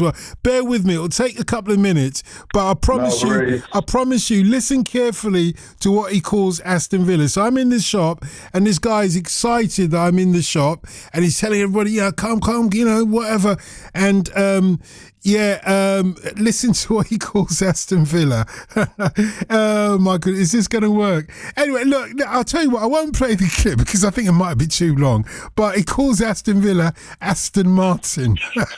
as well. Bear with me; it'll take a couple of minutes, but I promise you, listen carefully to what he calls Aston Villa. So I'm in this shop, and this guy is excited that I'm in the shop, and he's telling everybody, "Yeah, come, whatever." And listen to what he calls Aston Villa. Oh my goodness, is this going to work? Anyway, look, I'll tell you what, I won't play the clip because I think it might be too long, but he calls Aston Villa Aston Martin.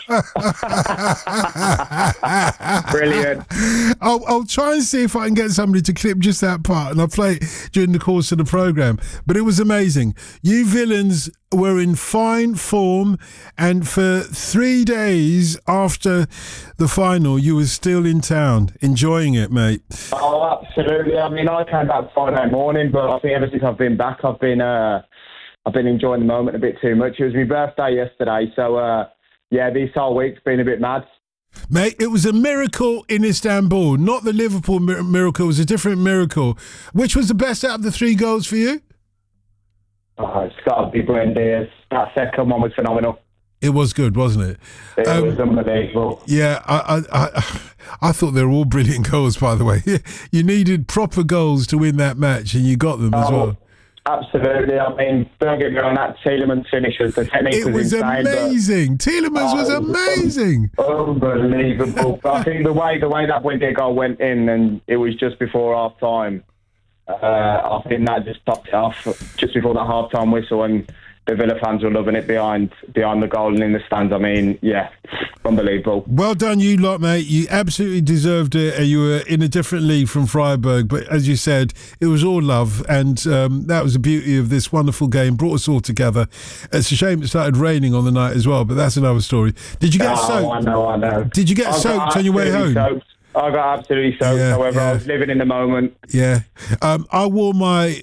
Brilliant. I'll try and see if I can get somebody to clip just that part, and I'll play it during the course of the programme. But it was amazing. You villains were in fine form, and for 3 days after the final, you were still in town, enjoying it, mate. Oh, absolutely. I mean, I came back Friday morning, but I think ever since I've been back, I've been enjoying the moment a bit too much. It was my birthday yesterday, so this whole week's been a bit mad. Mate, it was a miracle in Istanbul, not the Liverpool miracle. It was a different miracle. Which was the best out of the 3 goals for you? Oh, it's got to be Brent Diaz. That second one was phenomenal. It was good, wasn't it? It was unbelievable. Yeah, I thought they were all brilliant goals, by the way. You needed proper goals to win that match, and you got them as well. Absolutely. I mean, don't get me wrong, that Tielemans finish was the technique was insane. Amazing. Tielemans was amazing. Unbelievable. But I think the way that Wendy goal went in, and it was just before half time. I think that just topped it off just before that half time whistle, and the Villa fans were loving it behind the goal and in the stands. I mean, yeah, unbelievable. Well done, you lot, mate. You absolutely deserved it. You were in a different league from Freiburg, but as you said, it was all love, and that was the beauty of this wonderful game. Brought us all together. It's a shame it started raining on the night as well, but that's another story. Did you get soaked? I know. Did you get soaked on your way home? Soaked. I got absolutely soaked. However, I was living in the moment. Yeah, I wore my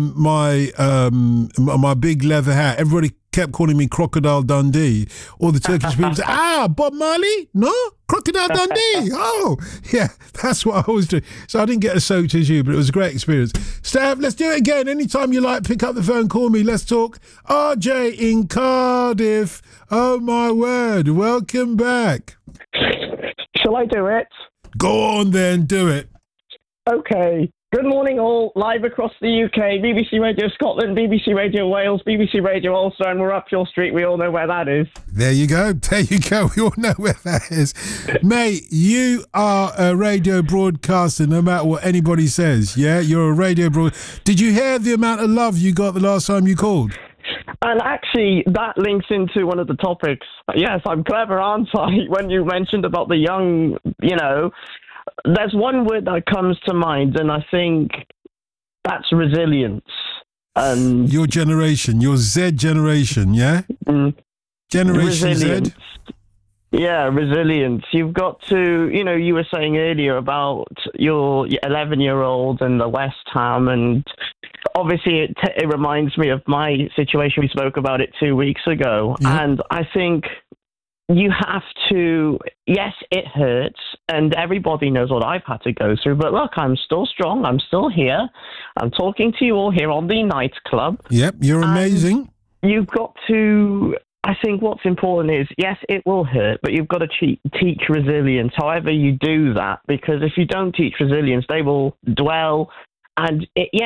my big leather hat. Everybody kept calling me Crocodile Dundee. All the Turkish people said, Bob Marley? No? Crocodile Dundee? Oh, yeah, that's what I was doing. So I didn't get as soaked as you, but it was a great experience. Stav, let's do it again. Anytime you like, pick up the phone, call me. Let's talk. RJ in Cardiff. Oh, my word. Welcome back. Shall I do it? Go on then, do it. Okay. Good morning all, live across the UK, BBC Radio Scotland, BBC Radio Wales, BBC Radio Ulster, and we're up your street. We all know where that is. There you go. We all know where that is. Mate, you are a radio broadcaster no matter what anybody says, yeah? You're a radio Did you hear the amount of love you got the last time you called? And actually, that links into one of the topics. Yes, I'm clever, aren't I? When you mentioned about the young, there's one word that comes to mind, and I think that's resilience. Your generation, your Z generation, yeah? Generation resilience. Z? Yeah, resilience. You've got to, you were saying earlier about your 11-year-old and the West Ham, and obviously it reminds me of my situation. We spoke about it 2 weeks ago. Yeah. And I think you have to, yes, it hurts, and everybody knows what I've had to go through, but look, I'm still strong. I'm still here. I'm talking to you all here on the Night Club. Yep, you're amazing. You've got to... I think what's important is, yes, it will hurt, but you've got to teach resilience, however you do that, because if you don't teach resilience, they will dwell. And yes,